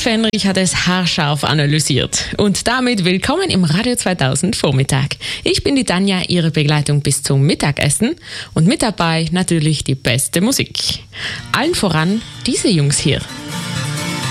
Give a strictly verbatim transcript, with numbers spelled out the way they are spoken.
Fenrich hat es haarscharf analysiert. Und damit willkommen im Radio zweitausend Vormittag. Ich bin die Tanja, Ihre Begleitung bis zum Mittagessen. Und mit dabei natürlich die beste Musik. Allen voran diese Jungs hier.